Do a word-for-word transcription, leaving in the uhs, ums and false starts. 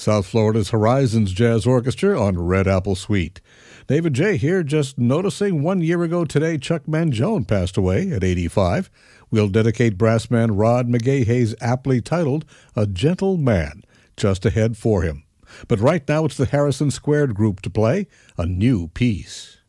South Florida's Horizons Jazz Orchestra on Red Apple Suite. David J. here, just noticing one year ago today Chuck Mangione passed away at eighty-five. We'll dedicate brassman Rod McGahey's aptly titled A Gentle Man just ahead for him. But right now it's the Harrison Squared Group to play a new piece.